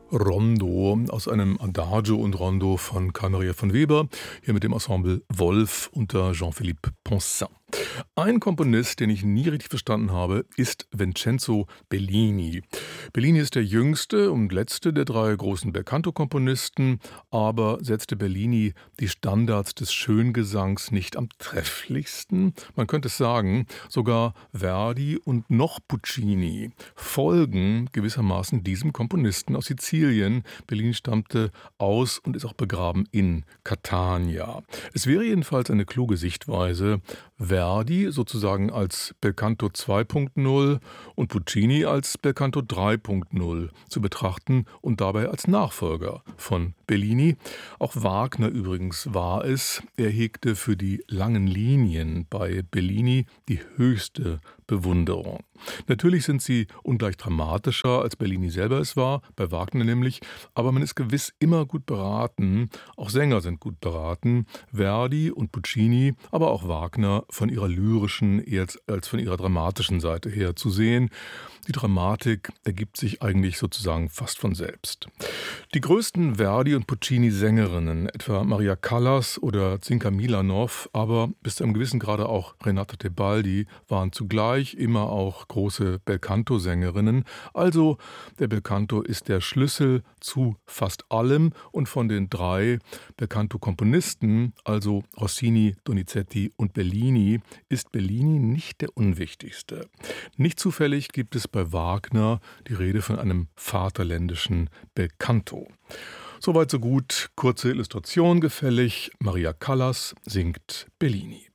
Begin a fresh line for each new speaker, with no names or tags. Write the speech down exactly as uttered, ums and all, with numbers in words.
Rondo aus einem Adagio und Rondo von Carl Maria von Weber, hier mit dem Ensemble Wolf unter Jean-Philippe Poncin. Ein Komponist, den ich nie richtig verstanden habe, ist Vincenzo Bellini. Bellini ist der jüngste und letzte der drei großen Belcanto-Komponisten, aber setzte Bellini die Standards des Schöngesangs nicht am trefflichsten? Man könnte es sagen, sogar Verdi und noch Puccini folgen gewissermaßen diesem Komponisten aus Sizilien. Bellini stammte aus und ist auch begraben in Catania. Es wäre jedenfalls eine kluge Sichtweise, Verdi sozusagen als Belcanto zwei Punkt null und Puccini als Belcanto drei Punkt null zu betrachten und dabei als Nachfolger von Bellini. Auch Wagner übrigens war es. Er hegte für die langen Linien bei Bellini die höchste Bewunderung. Natürlich sind sie ungleich dramatischer, als Bellini selber es war, bei Wagner nämlich, aber man ist gewiss immer gut beraten, auch Sänger sind gut beraten, Verdi und Puccini, aber auch Wagner von ihrer lyrischen eher als von ihrer dramatischen Seite her zu sehen. Die Dramatik ergibt sich eigentlich sozusagen fast von selbst. Die größten Verdi- und Puccini-Sängerinnen, etwa Maria Callas oder Zinka Milanov, aber bis zu einem gewissen Grade auch Renata Tebaldi, waren zugleich immer auch große Belcanto-Sängerinnen. Also der Belcanto ist der Schlüssel zu fast allem und von den drei Belcanto-Komponisten, also Rossini, Donizetti und Bellini, ist Bellini nicht der unwichtigste. Nicht zufällig gibt es bei Wagner die Rede von einem vaterländischen Belcanto. Soweit so gut, kurze Illustration gefällig. Maria Callas singt Bellini.